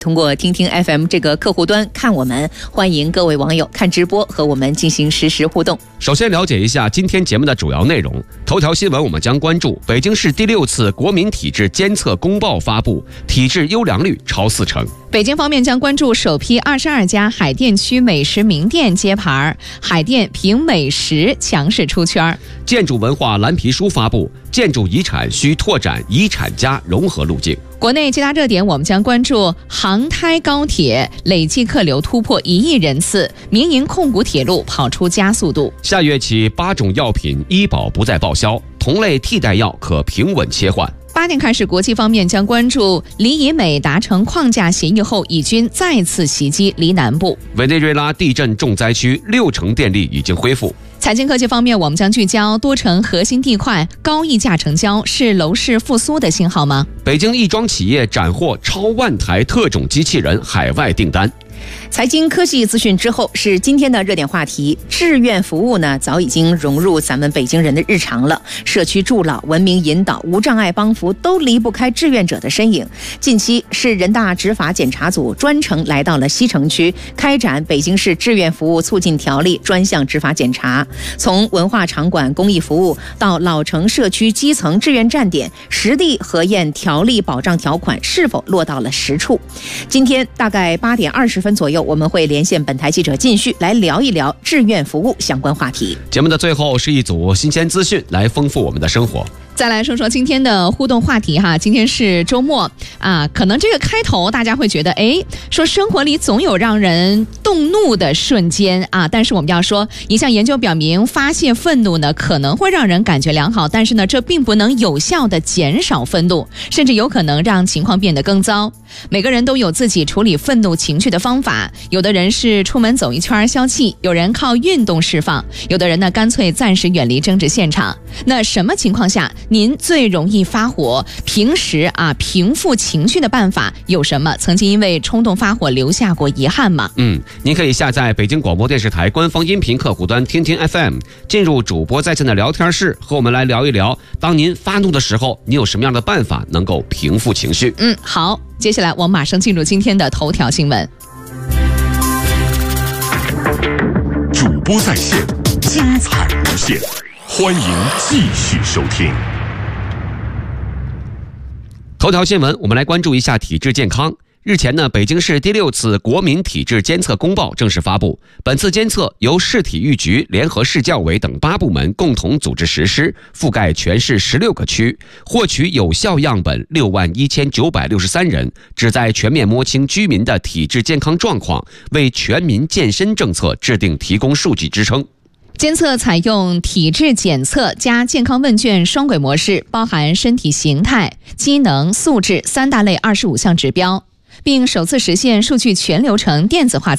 通过听听 FM 这个客户端看我们，欢迎各位网友看直播和我们进行实时互动。 首先了解一下今天节目的主要内容。头条新闻我们将关注北京市第6次国民体质监测公报发布，体质优良率超40%。 北京方面将关注首批22家海淀区美食名店揭牌，海淀凭美食强势出圈。 建筑文化蓝皮书发布，建筑遗产需拓展遗产加融合路径。 国内其他热点我们将关注杭台高铁累计客流突破1亿人次，民营控股铁路跑出加速度。 下月起8种药品医保不再报销，同类替代药可平稳切换。 8点开始，国际方面将关注黎以美达成框架协议后，以军再次袭击黎南部。 委内瑞拉地震重灾区60%电力已经恢复。 财经科技方面，我们将聚焦多城核心地块高溢价成交是楼市复苏的信号吗？ 北京亦庄企业斩获超万台特种机器人海外订单。 财经科技资讯之后是今天的热点话题。志愿服务呢，早已经融入咱们北京人的日常了。社区助老、文明引导、无障碍帮扶都离不开志愿者的身影。近期市人大执法检查组专程来到了西城区，开展北京市志愿服务促进条例专项执法检查。从文化场馆公益服务到老城社区基层志愿站点，实地核验条例保障条款是否落到了实处。今天大概8点20分左右，我们会连线本台记者靳旭来聊一聊志愿服务相关话题。 节目的最后是一组新鲜资讯，来丰富我们的生活。 再来说说今天的互动话题哈，今天是周末啊，可能这个开头大家会觉得，说生活里总有让人动怒的瞬间啊，但是我们要说，一项研究表明，发泄愤怒呢可能会让人感觉良好，但是呢，这并不能有效的减少愤怒，甚至有可能让情况变得更糟。每个人都有自己处理愤怒情绪的方法，有的人是出门走一圈消气，有人靠运动释放，有的人呢干脆暂时远离争执现场。那什么情况下您最容易发火？平时平复情绪的办法有什么？曾经因为冲动发火留下过遗憾吗？ 您可以下载北京广播电视台官方音频客户端听听 FM， 进入主播在线的聊天室，和我们来聊一聊，当您发怒的时候，你有什么样的办法能够平复情绪？ 好，接下来我们马上进入今天的头条新闻。 主播在线，精彩无限，欢迎继续收听。 头条新闻，我们来关注一下体质健康。日前呢，北京市第6次国民体质监测公报正式发布。本次监测由市体育局联合市教委等8部门共同组织实施，覆盖全市16个区，获取有效样本61963人，旨在全面摸清居民的体质健康状况，为全民健身政策制定提供数据支撑。 监测采用体质检测加健康问卷双轨模式，包含身体形态、机能、素质3大类25项指标，并首次实现数据全流程电子化